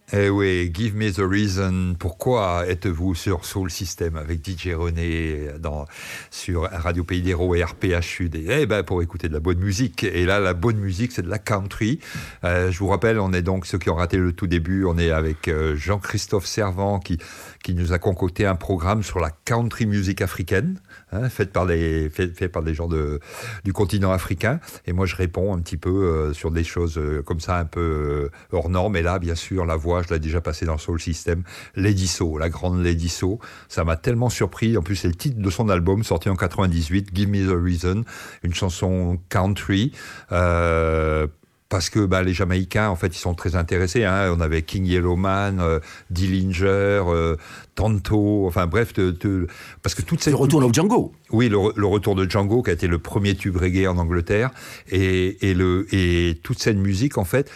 Eh oui, Give Me the Reason. Pourquoi êtes-vous sur Soul System avec DJ René sur Radio Pays d'Hérault et RPH Sud? Eh ben, pour écouter de la bonne musique. Et là, la bonne musique, c'est de la country. Je vous rappelle, on est donc, ceux qui ont raté le tout début, on est avec Jean-Christophe Servant qui nous a concocté un programme sur la country music africaine, fait par des gens du continent africain. Et moi, je réponds un petit peu sur des choses comme ça, un peu hors normes. Et là, bien sûr, la voix, je l'ai déjà passé dans Soul System, Lady So, la grande Lady So. Ça m'a tellement surpris. En plus, c'est le titre de son album, sorti en 98, Give Me the Reason, une chanson country. Parce que les Jamaïcains, en fait, ils sont très intéressés. On avait King Yellowman, Dillinger, Tonto, enfin bref, parce que toute cette... Le retour de Django. Oui, le retour de Django, qui a été le premier tube reggae en Angleterre, et toute cette musique, en fait,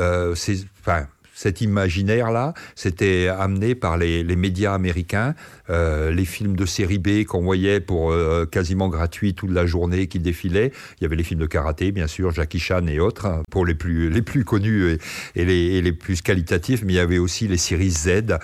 cet imaginaire-là, c'était amené par les médias américains, les films de série B qu'on voyait pour quasiment gratuit toute la journée qui défilaient. Il y avait les films de karaté, bien sûr, Jackie Chan et autres, pour les plus connus et les plus qualitatifs, mais il y avait aussi les séries Z.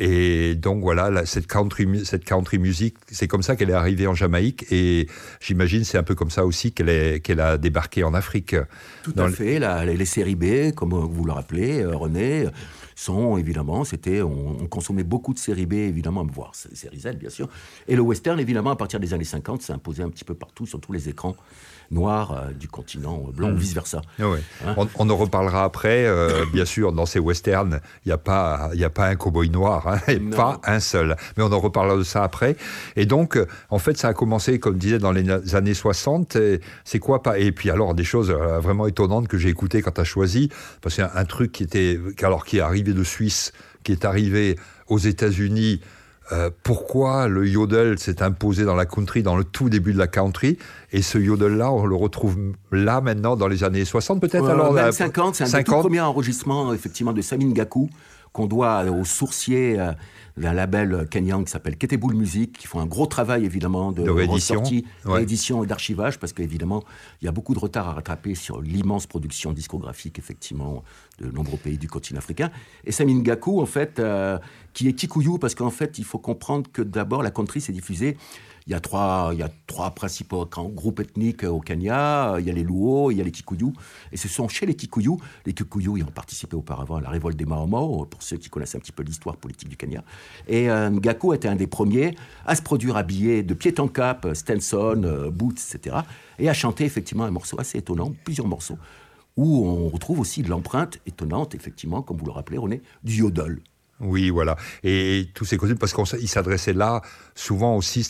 Et donc voilà, cette country music, c'est comme ça qu'elle est arrivée en Jamaïque, et j'imagine c'est un peu comme ça aussi qu'elle a débarqué en Afrique. Tout à fait, les séries B, comme vous le rappelez, René, sont évidemment, on consommait beaucoup de séries B, évidemment, voire séries Z, bien sûr. Et le western, évidemment, à partir des années 50, s'est imposé un petit peu partout, sur tous les écrans noirs du continent blanc, ou vice-versa. Oui. On en reparlera après. Bien sûr, dans ces westerns, il n'y a pas un cow-boy noir, pas un seul. Mais on en reparlera de ça après. Et donc, en fait, ça a commencé, comme je disais, dans les années 60. C'est quoi pas... Et puis alors, des choses vraiment étonnantes que j'ai écoutées quand tu as choisi. Parce qu'il y a un truc qui est arrivé de Suisse, qui est arrivé aux États-Unis. Pourquoi le yodel s'est imposé dans la country, dans le tout début de la country, et ce yodel-là, on le retrouve là maintenant dans les années 60 peut-être même 50, c'est un des tout premiers enregistrements effectivement de Samin Gakou, qu'on doit aux sourciers d'un label kenyan qui s'appelle Keteboul Music, qui font un gros travail évidemment de ressortie, réédition et d'archivage, parce qu'évidemment il y a beaucoup de retard à rattraper sur l'immense production discographique effectivement de nombreux pays du continent africain. Et Samin Gakou en fait, qui est Kikuyu, parce qu'en fait il faut comprendre que d'abord la country s'est diffusée. Il y a trois principaux groupes ethniques au Kenya. Il y a les Luo, il y a les Kikuyu. Et ce sont chez les Kikuyu ils ont participé auparavant à la révolte des Mau, pour ceux qui connaissent un petit peu l'histoire politique du Kenya. Et Ngakou était un des premiers à se produire habillé de pied en cap, Stenson, boots, etc. Et à chanter effectivement un morceau assez étonnant, plusieurs morceaux, où on retrouve aussi de l'empreinte étonnante, effectivement, comme vous le rappelez, René, du yodel. Oui, voilà. Et tous ces causes, parce qu'il s'adressait là, souvent aussi,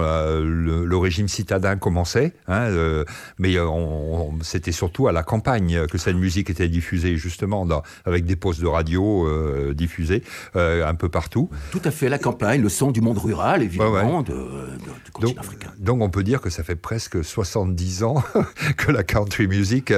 le régime citadin commençait, mais c'était surtout à la campagne que cette musique était diffusée, justement, avec des postes de radio diffusés un peu partout. Tout à fait, la campagne, le son du monde rural, évidemment, du continent africain. Donc on peut dire que ça fait presque 70 ans que la country music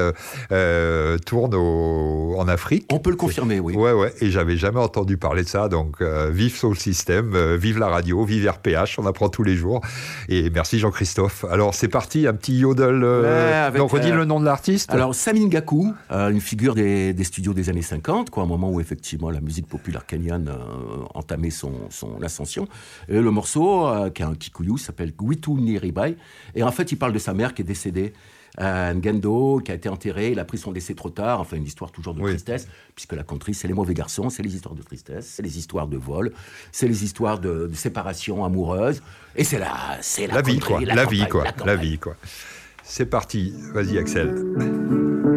tourne en Afrique. On peut le confirmer, oui. Ouais, et j'avais jamais entendu parler de ça, donc vive Soul System, vive la radio, vive RPH, on apprend tous les jours. Et merci Jean-Christophe. Alors c'est parti, un petit yodel. Donc redis le nom de l'artiste. Alors Samin Gakou, une figure des studios des années 50, un moment où effectivement la musique populaire kenyane entamait son ascension. Et le morceau, qui est un Kikuyu, s'appelle Gwitu Niribai. Et en fait, il parle de sa mère qui est décédée. Ngendo, qui a été enterré, il a pris son décès trop tard, enfin une histoire toujours de tristesse, puisque la country, c'est les mauvais garçons, c'est les histoires de tristesse, c'est les histoires de vol, c'est les histoires de séparation amoureuse, et c'est la vie, country, quoi. La vie, quoi. C'est parti, vas-y Axel.